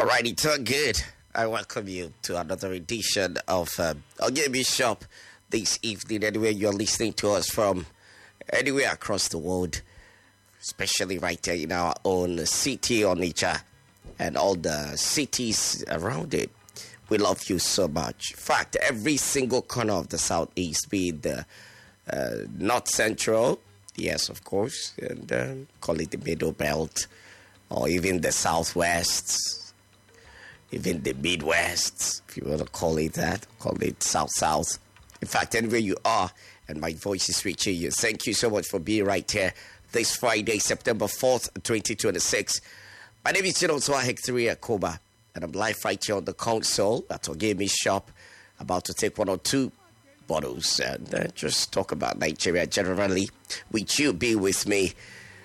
All right, it's all good. I welcome you to another edition of Ogemi Shop this evening. Anywhere you're listening to us from, anywhere across the world, especially right here in our own city, Onitsha, and all the cities around it. We love you so much. In fact, every single corner of the Southeast, be it the North Central, yes, of course, and call it the Middle Belt, or even the Southwest, even the Midwest, if you want to call it that, call it South-South. In fact, anywhere you are, and my voice is reaching you, thank you so much for being right here this Friday, September 4th, 2026. My name is Chinonso Hectory Akoba, and I'm live right here on the console at Ogemi Shop, about to take one or two bottles and just talk about Nigeria generally. With you, be with me.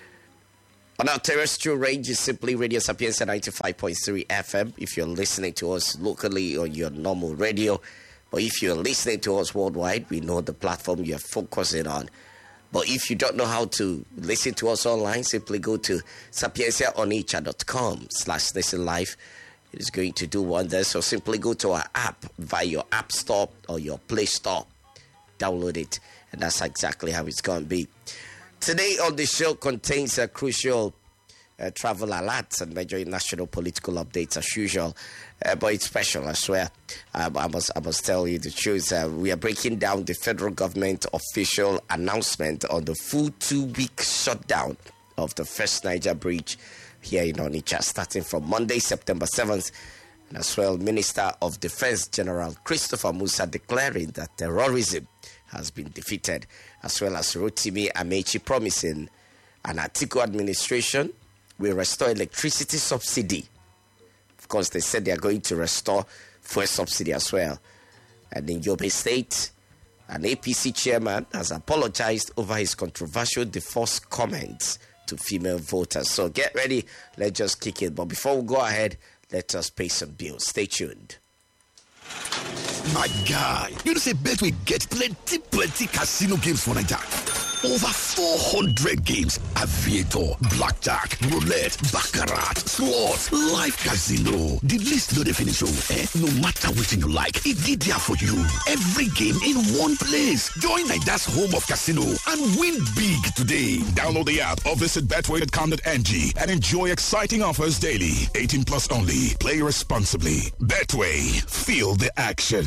On our terrestrial range is simply Radio Sapienza 95.3 FM if you're listening to us locally on your normal radio. But if you're listening to us worldwide, we know the platform you're focusing on. But if you don't know how to listen to us online, simply go to sapienzaonicha.com/listen live. It is going to do wonders. So simply go to our app via your app store or your Play Store. Download it. And that's exactly how it's going to be. Today on the show contains a crucial travel alerts and major national political updates as usual, but it's special, I swear. I must tell you the truth. We are breaking down the federal government official announcement on the full 2-week shutdown of the First Niger Bridge here in Onitsha, starting from Monday, September 7th, and as well, Minister of Defense General Christopher Musa declaring that terrorism has been defeated, as well as Rotimi Amechi promising an Atiku administration will restore electricity subsidy. Of course, they said they are going to restore fuel subsidy as well. And in Yobe State, an APC chairman has apologized over his controversial divorce comments to female voters. So get ready, let's just kick it. But before we go ahead, let us pay some bills. Stay tuned. My guy, you know say Betway get plenty casino games for Naija. Over 400 games: aviator, blackjack, roulette, baccarat, slots, live casino. The list no dey finish. No matter what you like, it get there for you. Every game in one place. Join Naija's home of casino and win big today. Download the app or visit betway.com.ng and enjoy exciting offers daily. 18 plus only. Play responsibly. Betway. Feel the action.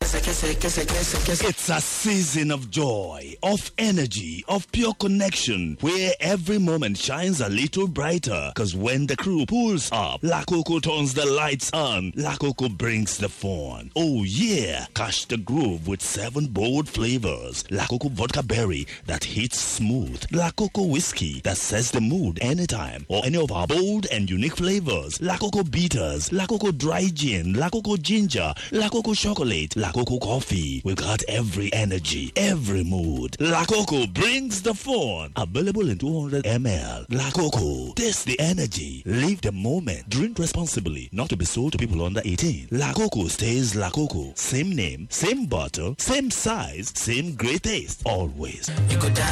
It's a season of joy, of energy, of pure connection, where every moment shines a little brighter. Because when the crew pulls up, La Coco turns the lights on. La Coco brings the fun. Oh yeah, catch the groove with 7 bold flavors. La Coco vodka berry that hits smooth. La Coco whiskey that sets the mood anytime. Or any of our bold and unique flavors. La Coco bitters, La Coco dry gin, La Coco ginger, La Coco chocolate, La Coco coffee. We've got every energy, every mood. La Coco brings the fun. Available in 200 ml. La Coco. Taste the energy. Live the moment. Drink responsibly. Not to be sold to people under 18. La Coco stays La Coco. Same name, same bottle, same size, same great taste. Always. You go down.